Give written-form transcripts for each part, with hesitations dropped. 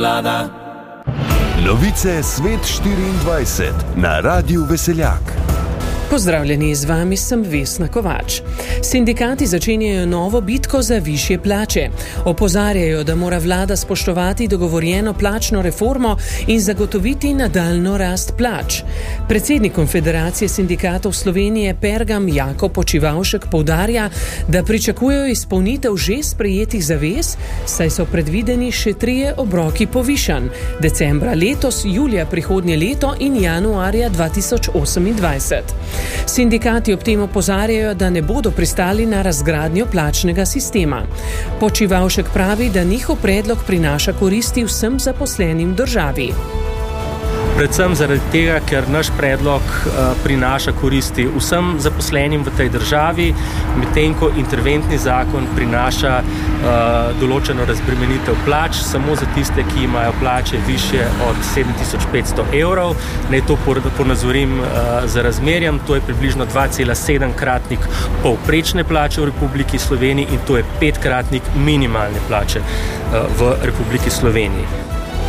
vlada. Novice Svet 24 na Radiu Veseljak. Pozdravljeni, z vami sem Vesna Kovač. Sindikati začenjajo novo bitko za višje plače. Opozarjajo, da mora vlada spoštovati dogovorjeno plačno reformo in zagotoviti nadaljnjo rast plač. Predsednik Konfederacije sindikatov Slovenije Pergam Jako Počivavšek poudarja, da pričakujejo izpolnitev že sprejetih zavez, saj so predvideni še 3 obroki povišanj: decembra letos, julija prihodnje leto in januarja 2028. Sindikati ob tem opozarjajo, da ne bodo pristali na razgradnjo plačnega sistema. Počivavšek pravi, da njihov predlog prinaša koristi vsem zaposlenim v državi. Predvsem zaradi tega, ker naš predlog prinaša koristi vsem zaposlenim v tej državi, medtem ko interventni zakon prinaša določeno razbremenitev plač samo za tiste, ki imajo plače višje od 7500 evrov. Naj to ponazorim za razmerjem, to je približno 2,7-kratnik povprečne plače v Republiki Sloveniji in to je 5-kratnik minimalne plače v Republiki Sloveniji.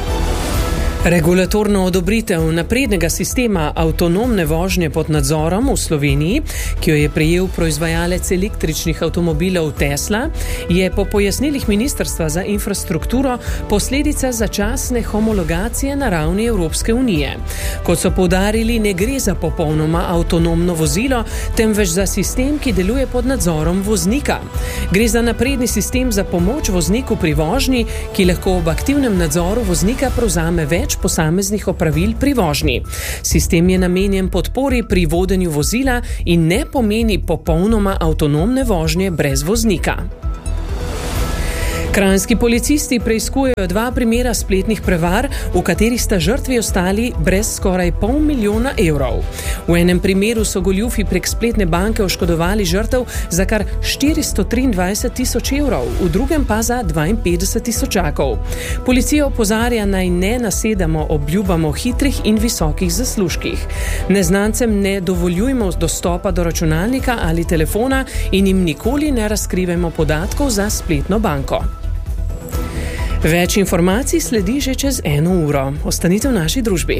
Regulatorno odobritev naprednega sistema avtonomne vožnje pod nadzorom v Sloveniji, ki jo je prejel proizvajalec električnih avtomobilov Tesla, je po pojasnilih Ministrstva za infrastrukturo posledica začasne homologacije na ravni Evropske unije. Kot so poudarili, ne gre za popolnoma avtonomno vozilo, temveč za sistem, ki deluje pod nadzorom voznika. Gre za napredni sistem za pomoč vozniku pri vožnji, ki lahko ob aktivnem nadzoru voznika prevzame več posameznih opravil pri vožnji. Sistem je namenjen podpori pri vodenju vozila in ne pomeni popolnoma avtonomne vožnje brez voznika. Kranjski policisti preiskujejo 2 primera spletnih prevar, v katerih sta žrtvi ostali brez skoraj $500 000. V enem primeru so goljufi prek spletne banke oškodovali žrtev za kar 423 000 evrov, v drugem pa za 52 000. Policija opozarja, naj ne nasedamo obljubam o hitrih in visokih zaslužkih. Neznancem ne dovoljujmo dostopa do računalnika ali telefona in jim nikoli ne razkrivajmo podatkov za spletno banko. Več informacij sledi že čez 1 uro. Ostanite v naši družbi.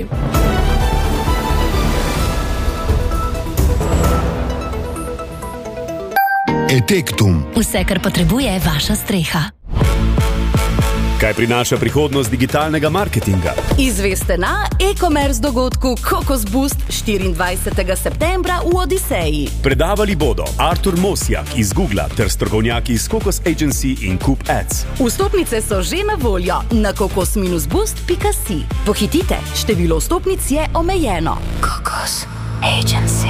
Etektum. Vse, kar potrebuje vaša streha. Kaj prinaša prihodnost digitalnega marketinga? Izveste na e-commerce dogodku Kokos Boost 24. septembra v Odiseji. Predavali bodo Artur Mosjak iz Googla ter strokovnjaki iz Kokos Agency in Coop Ads. Vstopnice so že na voljo na kokos-boost.si. Pohitite, število vstopnic je omejeno. Kokos Agency.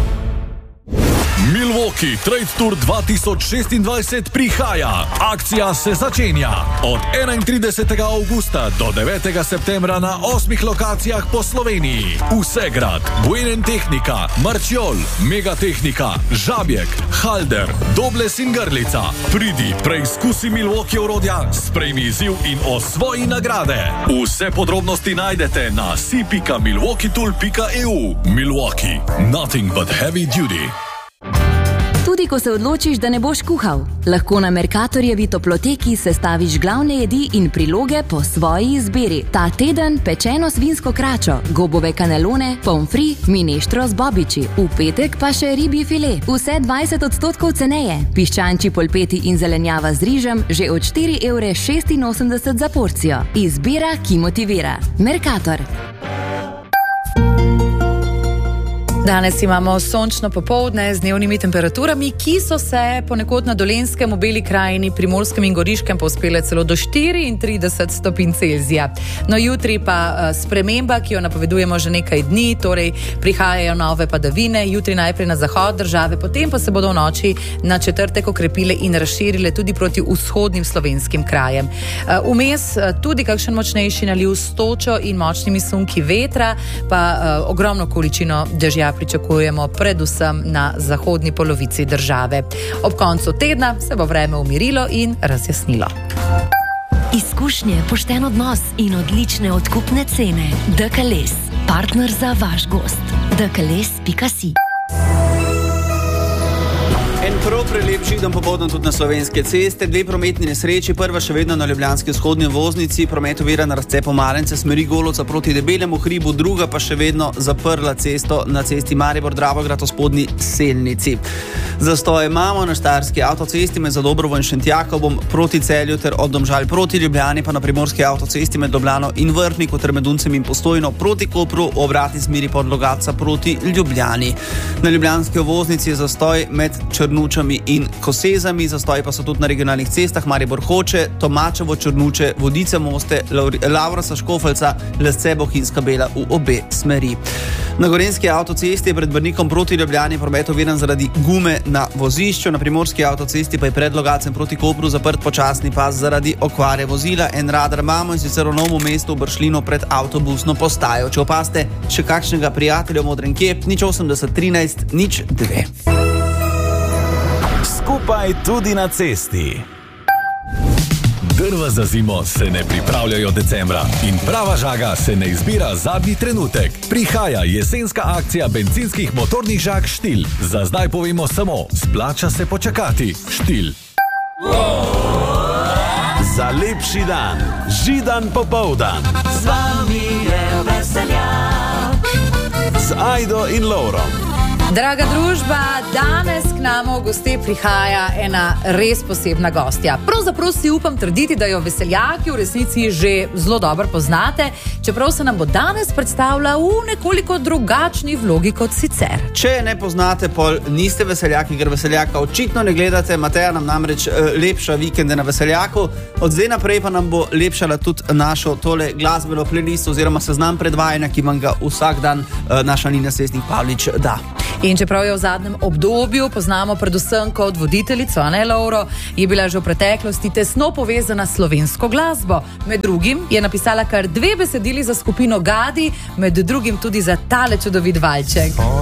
Milwaukee Trade Tour 2026 prihaja. Akcija se začenja od 31. avgusta do 9. septembra na 8 lokacijah po Sloveniji. Vsegrad, Buenentechnika, Marčiol, Megatehnika, Žabjek, Halder, Dobles in Grlica. Pridi, preizkusi Milwaukee orodja, sprejmi izziv in osvoji nagrade. Vse podrobnosti najdete na si.milwaukeetool.eu. Milwaukee, nothing but heavy duty. Tudi ko se odločiš, da ne boš kuhal, lahko na Mercatorjevi toploteki sestaviš glavne jedi in priloge po svoji izbiri. Ta teden pečeno svinsko kračo, gobove kanelone, pomfri, mineštro z bobiči. V petek pa še ribji file, vse 20% ceneje. Piščančji polpeti in zelenjava z rižem že od 4,86 € za porcijo. Izbira, ki motivira. Mercator. Danes imamo sončno popoldne z dnevnimi temperaturami, ki so se ponekod na Dolenjskem, v Beli krajini, Primorskem in Goriškem povzpele celo do 34 stopinj Celzija. No, jutri pa sprememba, ki jo napovedujemo že nekaj dni, torej prihajajo nove padavine, jutri najprej na zahod države, potem pa se bodo v noči na četrtek okrepile in razširile tudi proti vzhodnim slovenskim krajem. Vmes tudi kakšen močnejši naliv s točo in močnimi sunki vetra, pa ogromno količino dežja pričakujemo predvsem na zahodni polovici države. Ob koncu tedna se bo vreme umirilo in razjasnilo. Izkušnje, pošten odnos in odlične odkupne cene. DKLS, partner za vaš gost. DKLS.si. En prav prelepši dan popoldan tudi na slovenske ceste. Dve prometni nesreči, prva še vedno na ljubljanski vzhodni voznici, promet ovira na razcepu Marence, smeri Golovca proti Debelemu hribu, druga pa še vedno zaprla cesto na cesti Maribor-Dravograd v spodnji Selnici. Zastoje imamo na štajerski avtocesti med Zadobrovo in Šentjakovom proti Celju ter od Domžal proti Ljubljani, pa na primorski avtocesti med Ljubljano in Vrhniku ter med Duncem in Postojno proti Kopru, v obratni smeri pod Logatca proti Ljubljani. Na ljubljanski voznici je zastoj med Črnučami in Kosezami, zastoji pa so tudi na regionalnih cestah Maribor-Hoče, Tomačevo, Črnuče, Vodice-Moste, Lavrasa-Škofelca, Lesce-Bohinjska Bela v obe smeri. Na gorenjski avtocesti je pred Brnikom proti Ljubljani promet oviran zaradi gume na vozišču, na primorski avtocesti pa je pred Logacem proti Kopru zaprt počasni pas zaradi okvare vozila. En radar imamo in sicer v Novem mestu v Bršljinu pred avtobusno postajo. Če opaste še kakšnega prijatelja v modrem kep, 080 13 02. Skupaj tudi na cesti. Drva za zimo se ne pripravljajo decembra in prava žaga se ne izbira zadnji trenutek. Prihaja jesenska akcija bencinskih motornih žag Štil. Za zdaj povemo samo, splača se počakati. Štil. Za lepši dan, Židan popoldan. Z vami je Veseljak. Z Ajdo in Lovrom. Draga družba, danes k nam v goste prihaja ena res posebna gostja. Pravzaprav si upam trditi, da jo Veseljaki v resnici že zelo dobro poznate, čeprav se nam bo danes predstavila v nekoliko drugačni vlogi kot sicer. Če ne poznate, pol niste Veseljaki, ker Veseljaka očitno ne gledate. Mateja nam namreč lepša vikende na Veseljaku. Od zdaj naprej pa nam bo lepšala tudi našo tole glasbeno playlist oziroma seznam predvajanja, ki vam ga vsak dan naša Nina Sesnik-Pavlič da. In čeprav jo v zadnjem obdobju poznamo predvsem kot voditeljico, a ne Lovro, je bila že v preteklosti tesno povezana s slovensko glasbo. Med drugim je napisala kar 2 besedili za skupino Gadi, med drugim tudi za tale čudovit valček.